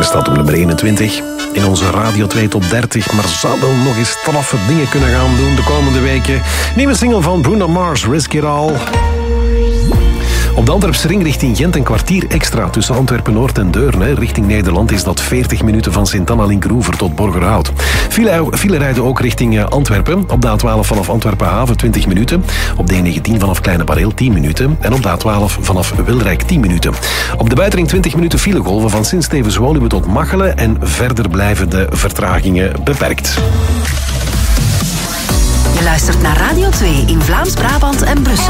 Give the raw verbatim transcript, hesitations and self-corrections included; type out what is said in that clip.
Ze staat op nummer eenentwintig in onze Radio twee Top dertig, maar zou wel nog eens straffe dingen kunnen gaan doen de komende weken. Nieuwe single van Bruno Mars, Risk It All. Op de Antwerpse ring richting Gent een kwartier extra tussen Antwerpen-Noord en Deurne. Richting Nederland is dat veertig minuten van Sint-Anna-Linkroever tot Borgerhout. File, file rijden ook richting Antwerpen. Op de A twaalf vanaf Antwerpen-Haven twintig minuten. Op de E negentien vanaf Kleine Bareel tien minuten. En op de A twaalf vanaf Wilrijk tien minuten. Op de buitenring twintig minuten filegolven van Sint-Stevens-Woluwe tot Machelen. En verder blijven de vertragingen beperkt. Je luistert naar Radio twee in Vlaams-Brabant en Brussel.